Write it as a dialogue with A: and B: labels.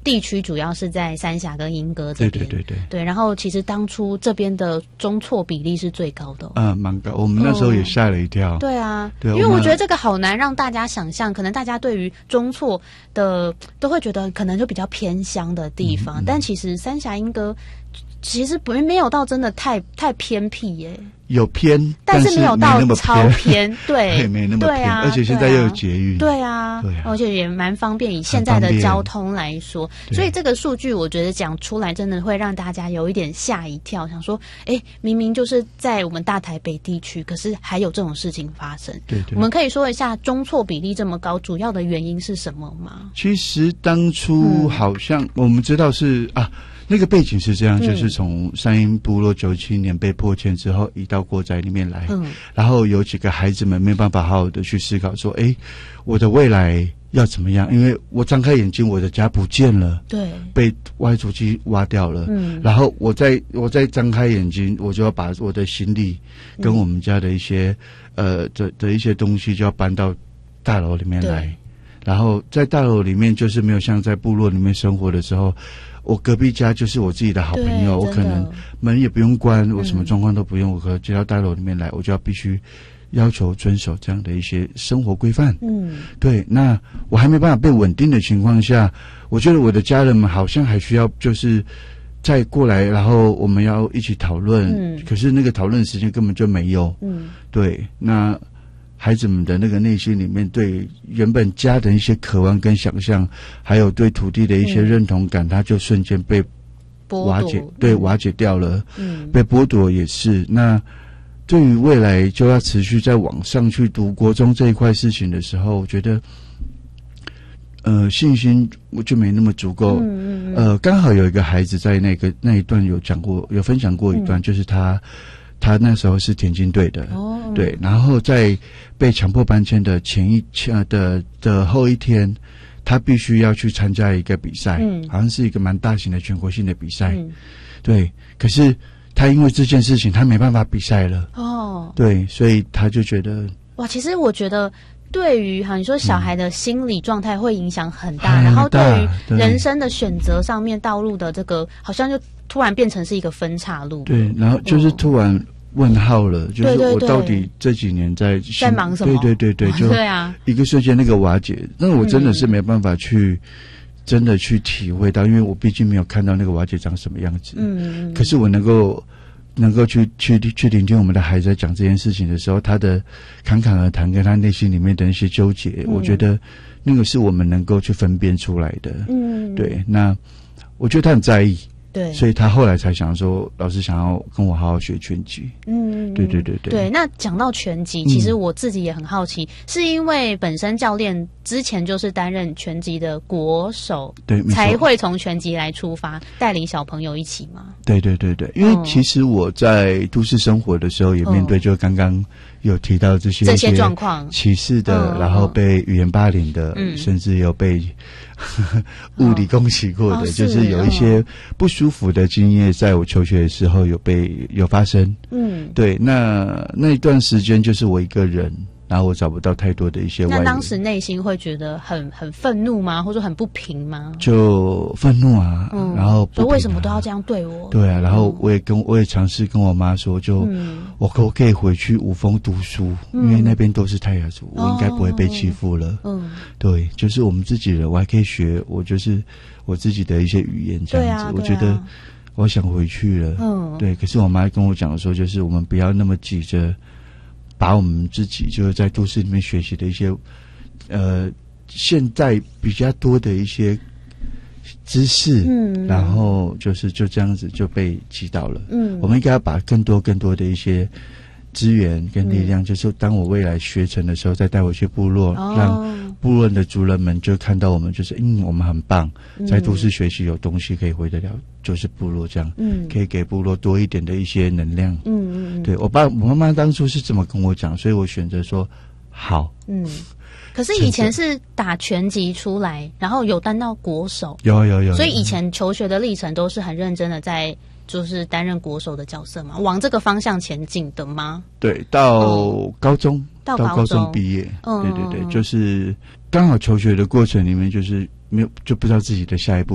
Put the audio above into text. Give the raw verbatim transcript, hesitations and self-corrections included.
A: 地区主要是在三峡跟莺歌这边，
B: 对对对对
A: 对。然后其实当初这边的中辍比例是最高的、哦，
B: 嗯，蛮高。我们那时候也吓了一跳。
A: 哦、对啊，
B: 对，
A: 因为我觉得这个好难让大家想象，可能大家对于中辍的都会觉得可能就比较偏乡的地方，嗯嗯、但其实三峡莺歌其实不没有到真的太太偏僻耶。
B: 有偏，
A: 但是没有到超
B: 偏，
A: 对，
B: 对，没那么偏，
A: 对啊，
B: 而且现在又有捷运，
A: 对啊，
B: 对啊，
A: 而且也蛮方便，以现在的交通来说，所以这个数据我觉得讲出来真的会让大家有一点吓一跳，想说，哎，明明就是在我们大台北地区，可是还有这种事情发生。
B: 对对，
A: 我们可以说一下中辍比例这么高，主要的原因是什么吗？
B: 其实当初好像、嗯、我们知道是啊。那个背景是这样，就是从山阴部落九七年被迫迁之后，移到国宅里面来，嗯，然后有几个孩子们没办法好好的去思考说，哎，我的未来要怎么样？因为我张开眼睛，我的家不见了，
A: 对，
B: 被挖土机挖掉了，嗯，然后我再我再张开眼睛，我就要把我的行李跟我们家的一些、嗯、呃的的一些东西就要搬到大楼里面来，然后在大楼里面就是没有像在部落里面生活的时候。我隔壁家就是我自己的好朋友，我可能门也不用关，我什么状况都不用，我可能接到大楼里面来，我就要必须要求遵守这样的一些生活规范。嗯，对。那我还没办法被稳定的情况下，我觉得我的家人们好像还需要就是再过来，然后我们要一起讨论。嗯，可是那个讨论时间根本就没有。嗯，对。那孩子们的那个内心里面对原本家的一些渴望跟想象，还有对土地的一些认同感，它、嗯、就瞬间被瓦解，对，瓦解掉了。嗯，被剥夺也是。那对于未来就要持续在往上去读国中这一块事情的时候，我觉得，呃，信心我就没那么足够。嗯嗯呃，刚好有一个孩子在那个那一段有讲过，有分享过一段，嗯、就是他。他那时候是田径队的，哦，对，然后在被强迫搬迁的前一呃的的后一天，他必须要去参加一个比赛，嗯，好像是一个蛮大型的全国性的比赛，嗯，对，可是他因为这件事情，他没办法比赛了，哦，对，所以他就觉得，
A: 哇，其实我觉得。对于哈，你说小孩的心理状态会影响很大，嗯、然后对于人生的选择上面道路的这个，好像就突然变成是一个分岔路。
B: 对，然后就是突然问号了，哦、就是我到底这几年在
A: 在忙什么？
B: 对对对对，就
A: 对啊，
B: 一个瞬间那个瓦解，那我真的是没办法去、嗯、真的去体会到，因为我毕竟没有看到那个瓦解长什么样子。嗯，可是我能够。能够去去去聆听我们的孩子在讲这件事情的时候，他的侃侃而谈跟他内心里面的那些纠结，嗯、我觉得那个是我们能够去分辨出来的。嗯，对。那我觉得他很在意，对，所以他后来才想说，老师想要跟我好好学拳击。嗯，对对对对。
A: 对，那讲到拳击，其实我自己也很好奇，嗯、是因为本身教练之前就是担任拳击的国手，
B: 对，
A: 才会从拳击来出发，带领小朋友一起吗？
B: 对对对对，因为其实我在都市生活的时候，也面对就刚刚有提到这些
A: 这些状况，
B: 歧视的，嗯、然后被语言霸凌的，嗯、甚至有被物理攻击过的，哦、就是有一些不舒服的经验，在我求学的时候有被有发生。嗯，对，那那一段时间就是我一个人。然后我找不到太多的一些外援。
A: 那当时内心会觉得很很愤怒吗？或者很不平吗？
B: 就愤怒啊，嗯、然后不平啊，
A: 说为什么都要这样对我？
B: 对啊，然后我也跟我也尝试跟我妈说，就、嗯、我可不可以回去五峰读书？嗯、因为那边都是泰雅族，我应该不会被欺负了。嗯，对，就是我们自己人，我还可以学，我就是我自己的一些语言这样子。啊啊、我觉得我想回去了。嗯，对，可是我妈跟我讲说，就是我们不要那么急着。把我们自己就是在都市里面学习的一些，呃，现在比较多的一些知识，嗯，然后就是就这样子就被击倒了。嗯，我们应该要把更多更多的一些资源跟力量，嗯、就是当我未来学成的时候，再带回去部落，哦、让部落的族人们就看到我们，就是嗯，我们很棒，在都市学习有东西可以回得了。就是部落这样，嗯，可以给部落多一点的一些能量，嗯嗯，对我爸我妈妈当初是这么跟我讲，所以我选择说好，嗯。
A: 可是以前是打拳击出来，然后有担到国手，
B: 有有 有, 有，
A: 所以以前求学的历程都是很认真的在就是担任国手的角色嘛，往这个方向前进的吗？
B: 对，到高中，嗯、到
A: 高
B: 中毕业，嗯、对对对，就是刚好求学的过程里面就是没有就不知道自己的下一步。